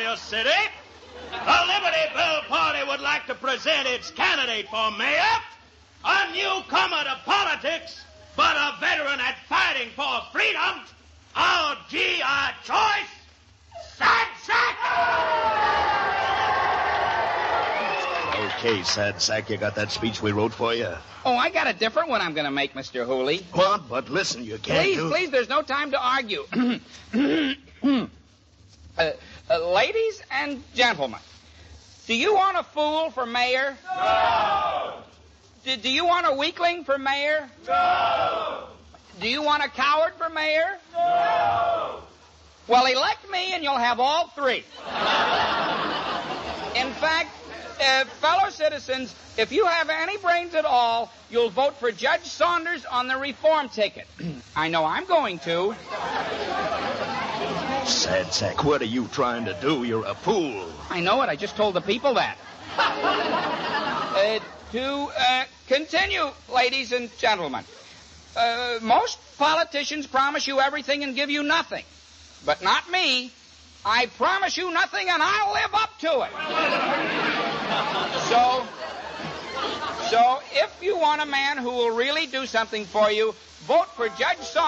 Philadelphia City, the Liberty Bell Party would like to present its candidate for mayor, a newcomer to politics, but a veteran at fighting for freedom, our G.I. choice, Sad Sack! Okay, Sad Sack, you got that speech we wrote for you? Oh, I got a different one I'm going to make, Mr. Hooley. What? But listen, you can't Please, there's no time to argue. Ladies and gentlemen, do you want a fool for mayor? No! Do you want a weakling for mayor? No! Do you want a coward for mayor? No! Well, elect me and you'll have all three. In fact, fellow citizens, if you have any brains at all, you'll vote for Judge Saunders on the reform ticket. I know I'm going to. Sad Sack, what are you trying to do? You're a fool. I know it. I just told the people that. To continue, ladies and gentlemen, most politicians promise you everything and give you nothing. But not me. I promise you nothing, and I'll live up to it. So if you want a man who will really do something for you, vote for Judge Saunders.